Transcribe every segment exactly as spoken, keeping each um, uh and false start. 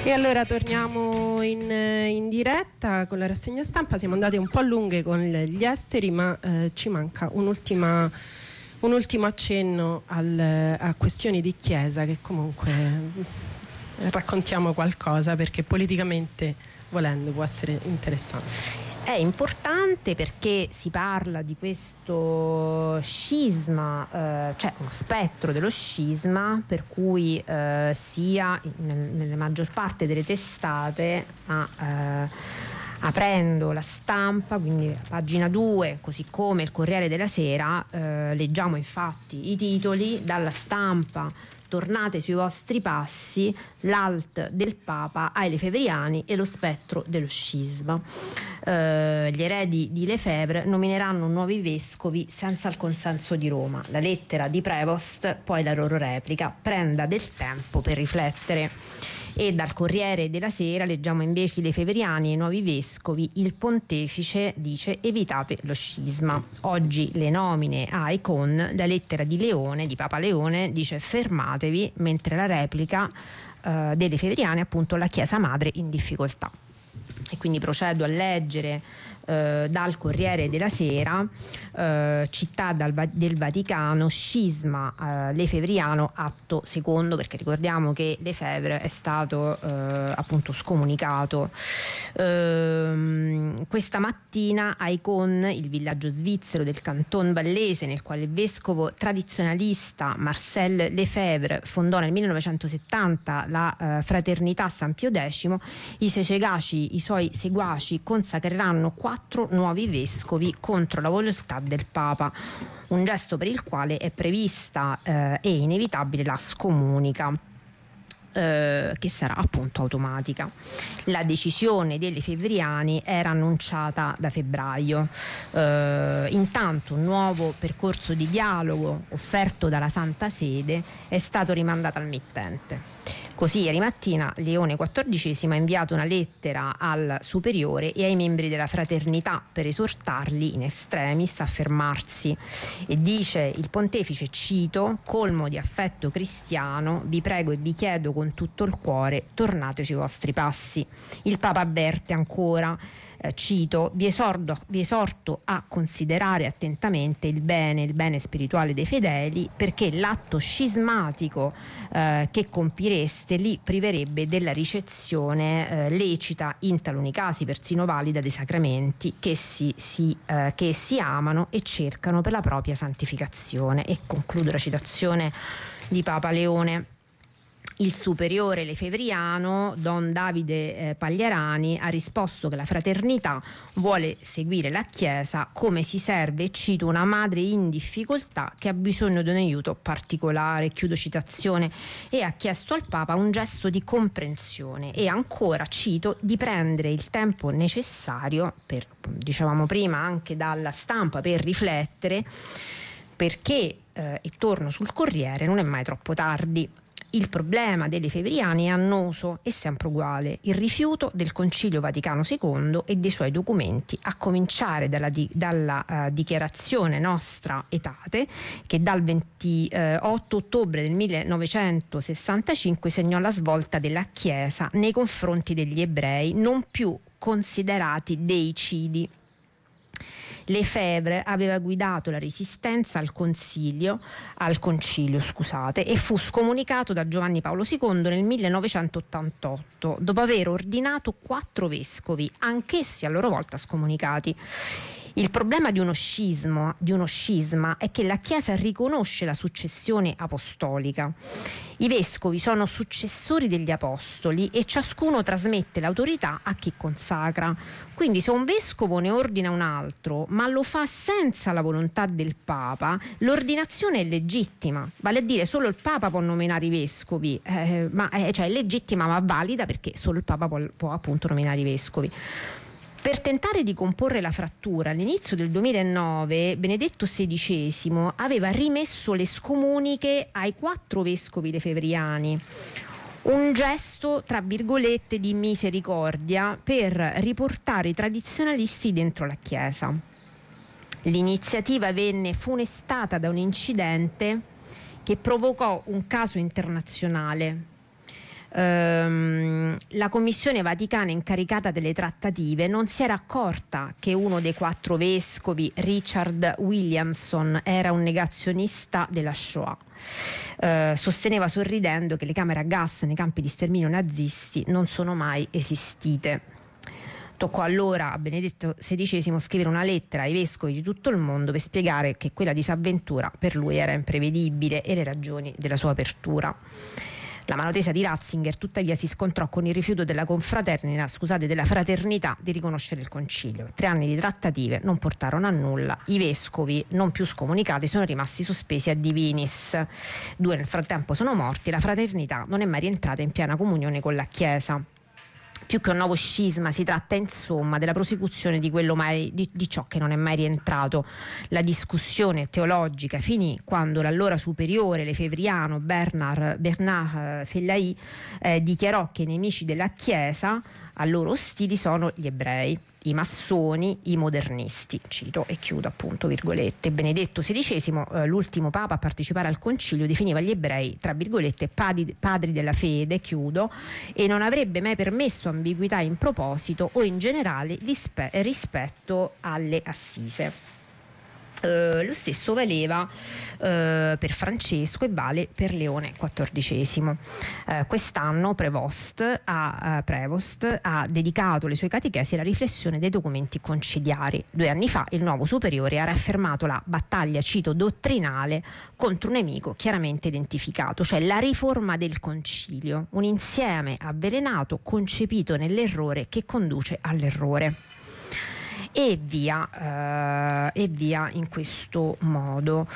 E allora torniamo in, in diretta con la rassegna stampa. Siamo andate un po' lunghe con gli esteri, ma eh, ci manca un'ultima, un ultimo accenno al, a questioni di chiesa, che comunque raccontiamo qualcosa, perché politicamente, volendo, può essere interessante. È importante perché si parla di questo scisma, eh, cioè uno spettro dello scisma, per cui eh, sia nel, nella maggior parte delle testate, a, eh, aprendo la Stampa, quindi pagina due, così come il Corriere della Sera, eh, leggiamo infatti i titoli: dalla Stampa: tornate sui vostri passi, l'alt del Papa ai lefebvriani e lo spettro dello scisma. Uh, gli eredi di Lefebvre nomineranno nuovi vescovi senza il consenso di Roma. La lettera di Prevost, poi la loro replica: prenda del tempo per riflettere. E dal Corriere della Sera leggiamo invece: i lefebvriani e i nuovi vescovi, il pontefice dice evitate lo scisma. Oggi le nomine a Icon, la lettera di Leone, di Papa Leone, dice fermatevi, mentre la replica uh, dei lefebvriani, appunto, la Chiesa Madre in difficoltà. E quindi procedo a leggere eh, dal Corriere della Sera, eh, città dal, del Vaticano, scisma eh, lefebvriano, atto secondo, perché ricordiamo che Lefebvre è stato eh, appunto scomunicato. Eh, questa mattina a Icon, il villaggio svizzero del Canton Vallese, nel quale il vescovo tradizionalista Marcel Lefebvre fondò nel millenovecentosettanta la eh, Fraternità San Pio X, i suoi seguaci, i suoi seguaci consacreranno quattro nuovi vescovi contro la volontà del Papa, un gesto per il quale è prevista eh, e inevitabile la scomunica, eh, che sarà appunto automatica. La decisione dei lefebvriani era annunciata da febbraio. Eh, intanto un nuovo percorso di dialogo offerto dalla Santa Sede è stato rimandato al mittente. Così ieri mattina Leone quattordicesimo ha inviato una lettera al superiore e ai membri della fraternità per esortarli in extremis a fermarsi, e dice il pontefice, cito: colmo di affetto cristiano, vi prego e vi chiedo con tutto il cuore, tornate sui vostri passi. Il Papa avverte ancora, eh, cito: vi esorto, vi esorto a considerare attentamente il bene, il bene spirituale dei fedeli, perché l'atto scismatico eh, che compireste li priverebbe della ricezione eh, lecita, in taluni casi persino valida, dei sacramenti che si, si, eh, che si amano e cercano per la propria santificazione. E concludo la citazione di Papa Leone. Il superiore lefebvriano, Don Davide eh, Pagliarani, ha risposto che la fraternità vuole seguire la Chiesa come si serve, cito, una madre in difficoltà che ha bisogno di un aiuto particolare, chiudo citazione, e ha chiesto al Papa un gesto di comprensione e ancora, cito, di prendere il tempo necessario per, dicevamo prima anche dalla Stampa, per riflettere, perché, eh, e torno sul Corriere, non è mai troppo tardi. Il problema dei lefebvriani è annoso e sempre uguale: il rifiuto del Concilio Vaticano secondo e dei suoi documenti, a cominciare dalla, di, dalla uh, dichiarazione Nostra Aetate, che dal ventotto ottobre del millenovecentosessantacinque segnò la svolta della Chiesa nei confronti degli ebrei, non più considerati dei cidi. Lefebvre aveva guidato la resistenza al concilio, al concilio scusate, e fu scomunicato da Giovanni Paolo secondo nel millenovecentottantotto, dopo aver ordinato quattro vescovi, anch'essi a loro volta scomunicati. Il problema di uno scisma, di uno scisma è che la Chiesa riconosce la successione apostolica. I vescovi sono successori degli apostoli e ciascuno trasmette l'autorità a chi consacra. Quindi se un vescovo ne ordina un altro, ma lo fa senza la volontà del Papa, l'ordinazione è legittima. Vale a dire, solo il Papa può nominare i vescovi, eh, ma è, cioè è legittima ma valida perché solo il Papa può, può appunto nominare i vescovi. Per tentare di comporre la frattura, all'inizio del duemilanove Benedetto sedicesimo aveva rimesso le scomuniche ai quattro vescovi lefebvriani, un gesto tra virgolette di misericordia per riportare i tradizionalisti dentro la Chiesa. L'iniziativa venne funestata da un incidente che provocò un caso internazionale. Ehm, la Commissione Vaticana incaricata delle trattative non si era accorta che uno dei quattro vescovi, Richard Williamson, era un negazionista della Shoah. Eh, sosteneva sorridendo che le camere a gas nei campi di sterminio nazisti non sono mai esistite. Toccò allora a Benedetto sedicesimo scrivere una lettera ai vescovi di tutto il mondo per spiegare che quella disavventura per lui era imprevedibile e le ragioni della sua apertura. La mano tesa di Ratzinger tuttavia si scontrò con il rifiuto della confraternita, scusate, della fraternità di riconoscere il concilio. Tre anni di trattative non portarono a nulla. I vescovi, non più scomunicati, sono rimasti sospesi a divinis. Due nel frattempo sono morti. La fraternità non è mai rientrata in piena comunione con la Chiesa. Più che un nuovo scisma si tratta insomma della prosecuzione di, quello mai, di, di ciò che non è mai rientrato. La discussione teologica finì quando l'allora superiore lefevriano Bernard, Bernard Fellaini eh, dichiarò che i nemici della Chiesa a loro ostili sono gli ebrei, i massoni, i modernisti, cito e chiudo appunto virgolette. Benedetto sedicesimo, eh, l'ultimo papa a partecipare al concilio, definiva gli ebrei tra virgolette padri, padri della fede, chiudo, e non avrebbe mai permesso ambiguità in proposito o in generale rispe- rispetto alle assise. Uh, lo stesso valeva uh, per Francesco e vale per Leone quattordicesimo. Uh, quest'anno Prevost ha, uh, Prevost ha dedicato le sue catechesi alla riflessione dei documenti conciliari. Due anni fa il nuovo superiore ha riaffermato la battaglia, cito, dottrinale contro un nemico chiaramente identificato, cioè la riforma del concilio, un insieme avvelenato concepito nell'errore che conduce all'errore. E via, eh, e via in questo modo.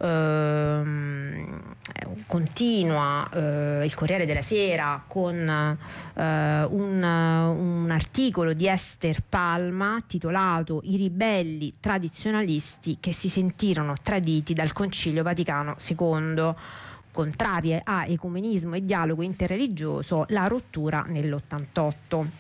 Eh, continua eh, il Corriere della Sera con eh, un, un articolo di Esther Palma titolato "I ribelli tradizionalisti che si sentirono traditi dal Concilio Vaticano secondo. Contrarie a ecumenismo e dialogo interreligioso, la rottura nell'ottantotto".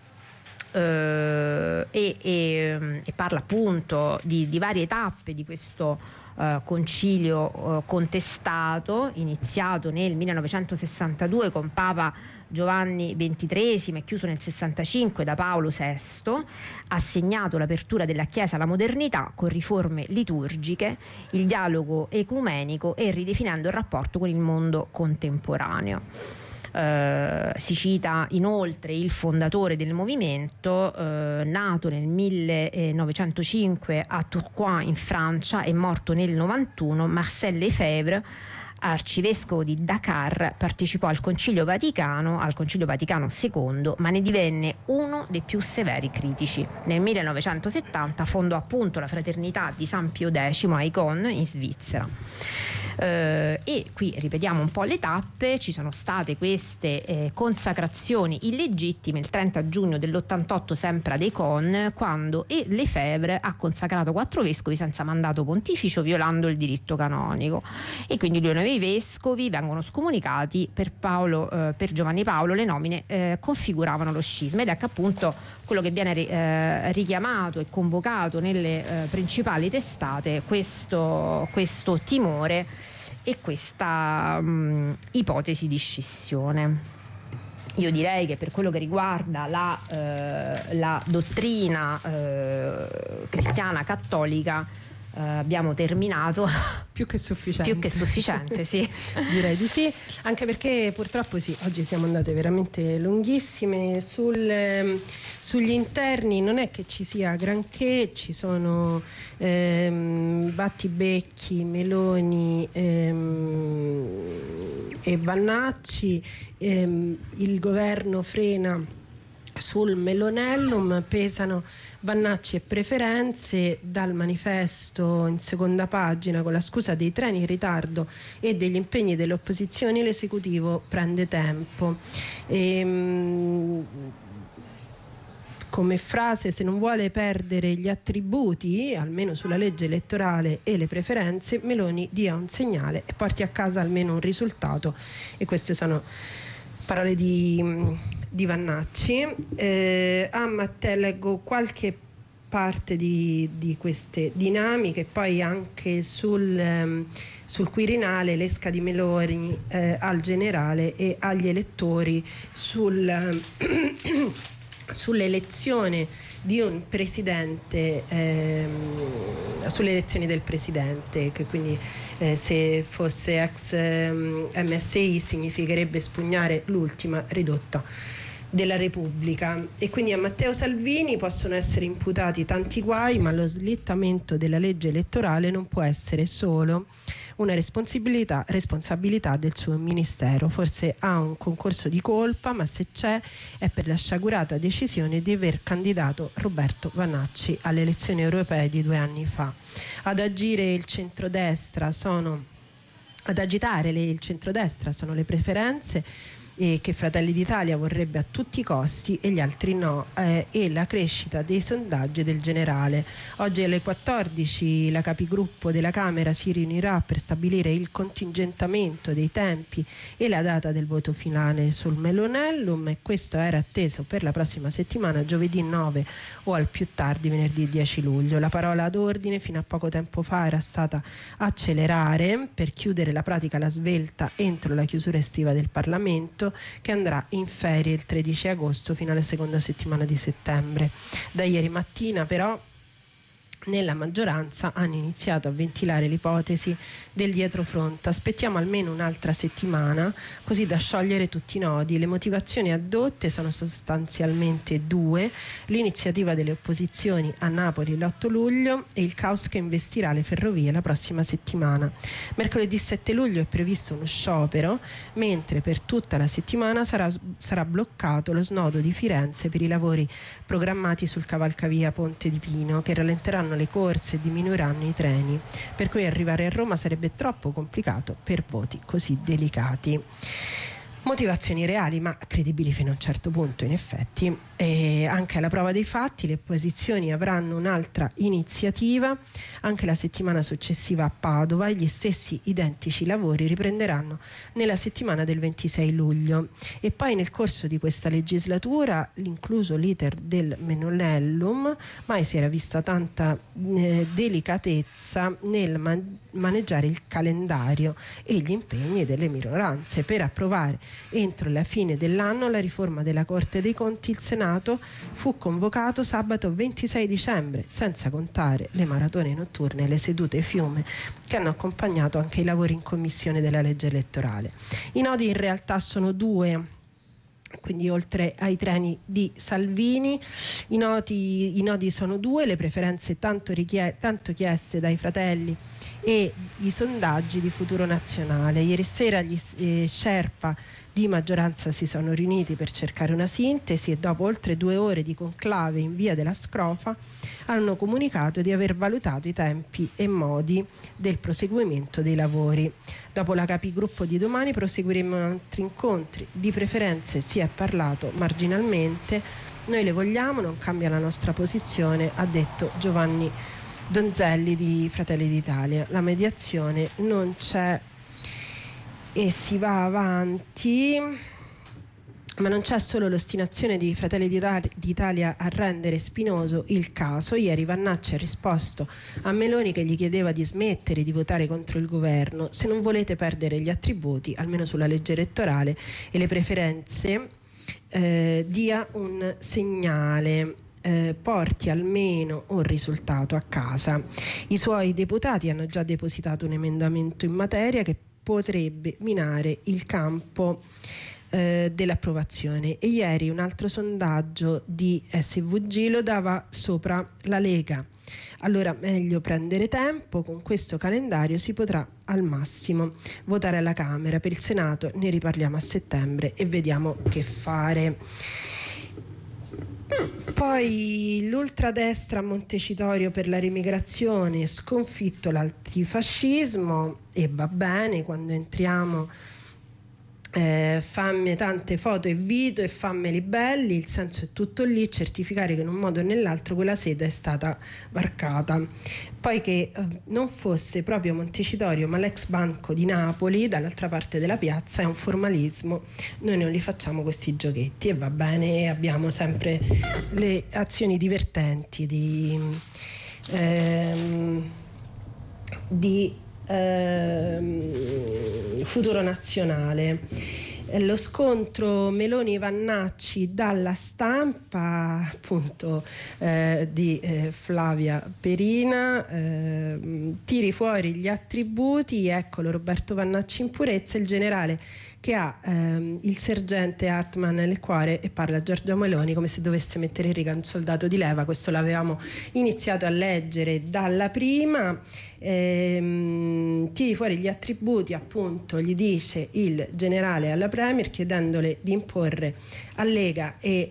Uh, e, e, e parla appunto di, di varie tappe di questo uh, concilio uh, contestato, iniziato nel millenovecentosessantadue con Papa Giovanni ventitreesimo e chiuso nel sessantacinque da Paolo sesto, ha segnato l'apertura della Chiesa alla modernità con riforme liturgiche, il dialogo ecumenico e ridefinendo il rapporto con il mondo contemporaneo. Uh, si cita inoltre il fondatore del movimento, uh, nato nel millenovecentocinque a Tourcoing in Francia e morto nel novantuno, Marcel Lefebvre, arcivescovo di Dakar, partecipò al Concilio Vaticano, al Concilio Vaticano secondo, ma ne divenne uno dei più severi critici. Nel millenovecentosettanta fondò appunto la Fraternità di San Pio X a Icon in Svizzera. Uh, e qui ripetiamo un po' le tappe. Ci sono state queste eh, consacrazioni illegittime il trenta giugno dell'ottantotto sempre ad Econ, quando e Lefebvre ha consacrato quattro vescovi senza mandato pontificio, violando il diritto canonico, e quindi due nuovi vescovi vengono scomunicati. Per, Paolo, eh, per Giovanni Paolo le nomine eh, configuravano lo scisma, ed ecco appunto quello che viene eh, richiamato e convocato nelle eh, principali testate, questo, questo timore e questa mh, ipotesi di scissione. Io direi che per quello che riguarda la, eh, la dottrina eh, cristiana cattolica eh, abbiamo terminato. Più che sufficiente. Più che sufficiente, sì. Direi di sì, anche perché purtroppo sì, oggi siamo andate veramente lunghissime. Sul, sugli interni non è che ci sia granché, ci sono ehm, battibecchi, Meloni ehm, e Vannacci, ehm, il governo frena sul Melonellum, pesano Vannacci e preferenze. Dal manifesto in seconda pagina: con la scusa dei treni in ritardo e degli impegni delle opposizioni, l'esecutivo prende tempo. E, come frase, se non vuole perdere gli attributi, almeno sulla legge elettorale e le preferenze, Meloni dia un segnale e porti a casa almeno un risultato. E queste sono parole di, di Vannacci. Eh, a Matteo leggo qualche parte di, di queste dinamiche, poi anche sul, sul Quirinale l'esca di Meloni eh, al generale e agli elettori sul, sull'elezione di un presidente, ehm, sulle elezioni del presidente, che quindi eh, se fosse ex ehm, M S I significherebbe spugnare l'ultima ridotta della Repubblica. E quindi a Matteo Salvini possono essere imputati tanti guai, ma lo slittamento della legge elettorale non può essere solo una responsabilità, responsabilità del suo ministero. Forse ha un concorso di colpa, ma se c'è è per la sciagurata decisione di aver candidato Roberto Vanacci alle elezioni europee di due anni fa. Ad agire il centrodestra sono ad agitare le, il centrodestra sono le preferenze e che Fratelli d'Italia vorrebbe a tutti i costi e gli altri no, eh, e la crescita dei sondaggi del generale. Oggi alle quattordici la capigruppo della Camera si riunirà per stabilire il contingentamento dei tempi e la data del voto finale sul Melonellum, e questo era atteso per la prossima settimana, giovedì nove o al più tardi venerdì dieci luglio. La parola d'ordine fino a poco tempo fa era stata accelerare per chiudere la pratica alla svelta entro la chiusura estiva del Parlamento, che andrà in ferie il tredici agosto fino alla seconda settimana di settembre. Da ieri mattina però nella maggioranza hanno iniziato a ventilare l'ipotesi del dietrofront. Aspettiamo almeno un'altra settimana così da sciogliere tutti i nodi. Le motivazioni addotte sono sostanzialmente due: l'iniziativa delle opposizioni a Napoli l'otto luglio e il caos che investirà le ferrovie la prossima settimana. Mercoledì sette luglio è previsto uno sciopero, mentre per tutta la settimana sarà, sarà bloccato lo snodo di Firenze per i lavori programmati sul cavalcavia Ponte di Pino, che rallenteranno le corse e diminuiranno i treni, per cui arrivare a Roma sarebbe troppo complicato per voti così delicati. Motivazioni reali ma credibili fino a un certo punto, in effetti. E anche alla prova dei fatti le opposizioni avranno un'altra iniziativa. Anche la settimana successiva a Padova gli stessi identici lavori riprenderanno nella settimana del ventisei luglio. E poi nel corso di questa legislatura, incluso l'iter del Melonellum, mai si era vista tanta eh, delicatezza nel man- maneggiare il calendario e gli impegni delle minoranze per approvare entro la fine dell'anno la riforma della Corte dei Conti. Il Senato fu convocato sabato ventisei dicembre, senza contare le maratone notturne e le sedute fiume che hanno accompagnato anche i lavori in commissione della legge elettorale. I nodi in realtà sono due. Quindi oltre ai treni di Salvini i nodi, i nodi sono due: le preferenze tanto, richie- tanto chieste dai fratelli e i sondaggi di Futuro Nazionale. Ieri sera gli eh, Sherpa di maggioranza si sono riuniti per cercare una sintesi e dopo oltre due ore di conclave in via della Scrofa hanno comunicato di aver valutato i tempi e modi del proseguimento dei lavori. Dopo la capigruppo di domani proseguiremo altri incontri. Di preferenze si è parlato marginalmente, noi le vogliamo, non cambia la nostra posizione, ha detto Giovanni Donzelli di Fratelli d'Italia. La mediazione non c'è e si va avanti, ma non c'è solo l'ostinazione di Fratelli d'Italia a rendere spinoso il caso. Ieri Vannacci ha risposto a Meloni che gli chiedeva di smettere di votare contro il governo. Se non volete perdere gli attributi, almeno sulla legge elettorale e le preferenze, eh, dia un segnale. Eh, porti almeno un risultato a casa. I suoi deputati hanno già depositato un emendamento in materia che potrebbe minare il campo eh, dell'approvazione, e ieri un altro sondaggio di S V G lo dava sopra la Lega. Allora meglio prendere tempo, con questo calendario si potrà al massimo votare alla Camera. Per il Senato ne riparliamo a settembre e vediamo che fare. Poi l'ultradestra a Montecitorio per la rimigrazione, sconfitto l'antifascismo, e va bene, quando entriamo eh, fammi tante foto e video e fammeli belli, il senso è tutto lì, certificare che in un modo o nell'altro quella sede è stata varcata. Poi che eh, non fosse proprio Montecitorio ma l'ex banco di Napoli dall'altra parte della piazza è un formalismo, noi non li facciamo questi giochetti, e va bene, abbiamo sempre le azioni divertenti di, ehm, di ehm, Futuro Nazionale. Lo scontro Meloni-Vannacci dalla Stampa, appunto, eh, di eh, Flavia Perina, eh, tiri fuori gli attributi, eccolo Roberto Vannacci in purezza, il generale che ha ehm, il sergente Hartmann nel cuore e parla a Giorgia Meloni come se dovesse mettere in riga un soldato di leva. Questo l'avevamo iniziato a leggere dalla prima. Ehm, tiri fuori gli attributi, appunto, gli dice il generale alla Premier, chiedendole di imporre a Lega e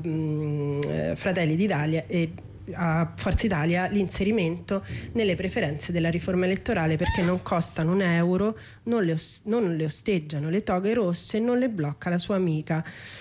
ehm, Fratelli d'Italia e a Forza Italia l'inserimento nelle preferenze della riforma elettorale, perché non costano un euro, non le, os- non le osteggiano le toghe rosse, non le blocca la sua amica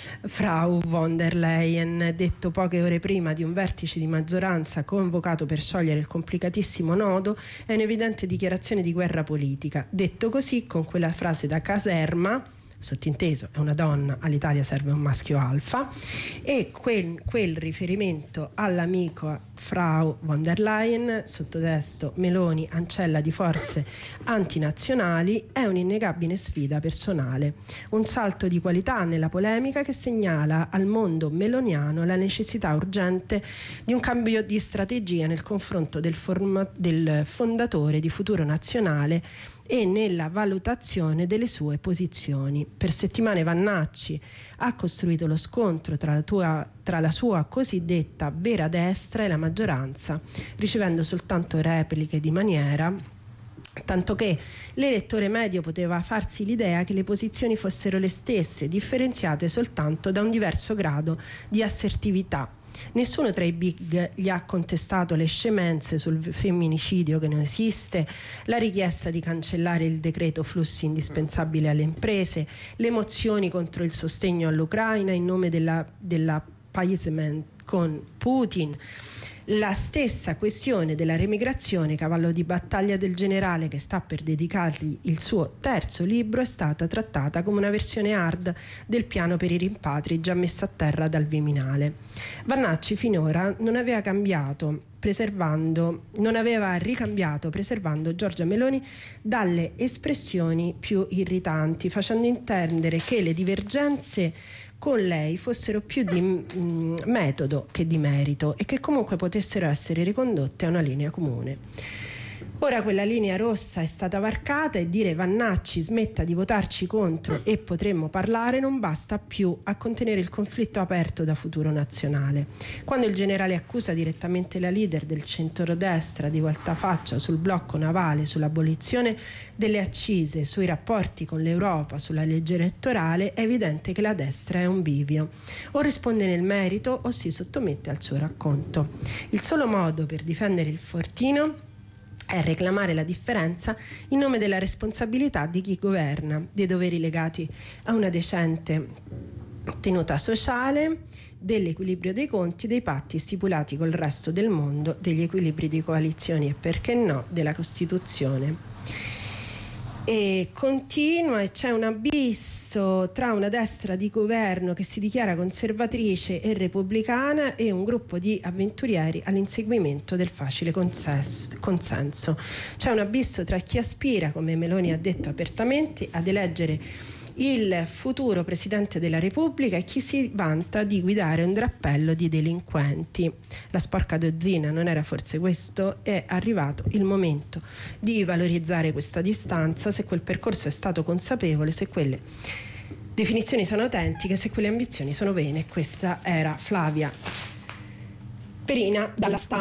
Frau von der Leyen. Detto poche ore prima di un vertice di maggioranza convocato per sciogliere il complicatissimo nodo, è un'evidente dichiarazione di guerra politica. Detto così, con quella frase da caserma, sottinteso è una donna, all'Italia serve un maschio alfa, e quel, quel riferimento all'amico Frau von der Leyen, sottotesto Meloni ancella di forze antinazionali, è un'innegabile sfida personale, un salto di qualità nella polemica che segnala al mondo meloniano la necessità urgente di un cambio di strategia nel confronto del, forma, del fondatore di Futuro Nazionale e nella valutazione delle sue posizioni. Per settimane Vannacci ha costruito lo scontro tra la, tua, tra la sua cosiddetta vera destra e la maggioranza, ricevendo soltanto repliche di maniera, tanto che l'elettore medio poteva farsi l'idea che le posizioni fossero le stesse, differenziate soltanto da un diverso grado di assertività. Nessuno tra i big gli ha contestato le scemenze sul femminicidio che non esiste, la richiesta di cancellare il decreto flussi indispensabile alle imprese, le mozioni contro il sostegno all'Ucraina in nome della, dell'appeasement con Putin. La stessa questione della remigrazione, cavallo di battaglia del generale che sta per dedicargli il suo terzo libro, è stata trattata come una versione hard del piano per i rimpatri già messo a terra dal Viminale. Vannacci finora non aveva cambiato preservando, non aveva ricambiato preservando Giorgia Meloni dalle espressioni più irritanti, facendo intendere che le divergenze con lei fossero più di mh, metodo che di merito e che comunque potessero essere ricondotte a una linea comune. Ora quella linea rossa è stata varcata e dire Vannacci smetta di votarci contro e potremmo parlare non basta più a contenere il conflitto aperto da Futuro Nazionale. Quando il generale accusa direttamente la leader del centrodestra di voltafaccia sul blocco navale, sull'abolizione delle accise, sui rapporti con l'Europa, sulla legge elettorale, è evidente che la destra è un bivio. O risponde nel merito o si sottomette al suo racconto. Il solo modo per difendere il fortino è reclamare la differenza in nome della responsabilità di chi governa, dei doveri legati a una decente tenuta sociale, dell'equilibrio dei conti, dei patti stipulati col resto del mondo, degli equilibri di coalizioni e, perché no, della Costituzione. E continua, e c'è un abisso tra una destra di governo che si dichiara conservatrice e repubblicana e un gruppo di avventurieri all'inseguimento del facile consenso. C'è un abisso tra chi aspira, come Meloni ha detto apertamente, ad eleggere il futuro Presidente della Repubblica e chi si vanta di guidare un drappello di delinquenti. La sporca dozzina non era forse questo? È arrivato il momento di valorizzare questa distanza, se quel percorso è stato consapevole, se quelle definizioni sono autentiche, se quelle ambizioni sono vere. Questa era Flavia Perina dalla Stampa.